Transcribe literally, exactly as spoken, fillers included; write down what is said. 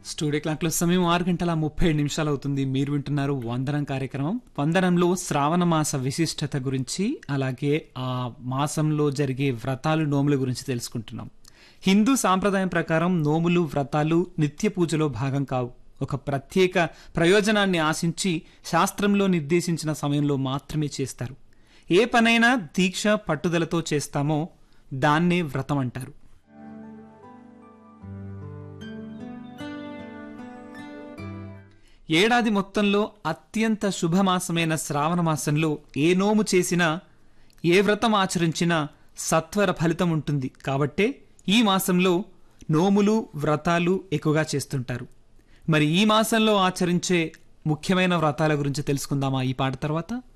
Studio క్లాక్లో సమయం ఆరు గంటల ముప్పై ఏడు నిమిషాలు అవుతుంది. మీరు వింటున్నారు వందనం కార్యక్రమం. వందనంలో శ్రావణ మాస విశిష్టత గురించి, అలాగే ఆ మాసంలో జరిగే వ్రతాలు, నోముల గురించి తెలుసుకుంటున్నాం. హిందూ సాంప్రదాయం ప్రకారం నోములు, వ్రతాలు నిత్య పూజలో భాగం కావు. ఒక ప్రత్యేక ప్రయోజనాన్ని ఆశించి శాస్త్రంలో నిర్దేశించిన సమయంలో మాత్రమే చేస్తారు. ఏ పనైనా దీక్ష, పట్టుదలతో చేస్తామో దాన్నే వ్రతం అంటారు. ఏడాది మొత్తంలో అత్యంత శుభమాసమైన శ్రావణ మాసంలో ఏ నోము చేసినా, ఏ వ్రతం ఆచరించినా సత్వర ఫలితం ఉంటుంది. కాబట్టే ఈ మాసంలో నోములు, వ్రతాలు ఎక్కువగా చేస్తుంటారు. మరి ఈ మాసంలో ఆచరించే ముఖ్యమైన వ్రతాల గురించి తెలుసుకుందామా ఈ పాట తర్వాత?